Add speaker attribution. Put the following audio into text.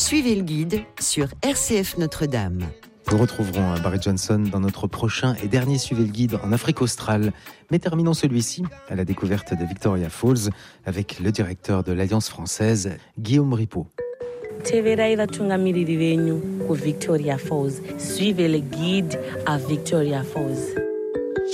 Speaker 1: Suivez le guide sur RCF Notre-Dame.
Speaker 2: Nous retrouverons Barry Johnson dans notre prochain et dernier Suivez le guide en Afrique australe. Mais terminons celui-ci à la découverte de Victoria Falls avec le directeur de l'Alliance française, Guillaume Ripaud.
Speaker 3: Teverai vatungamiriri venyu ku Victoria Falls. Suivez le guide à Victoria Falls.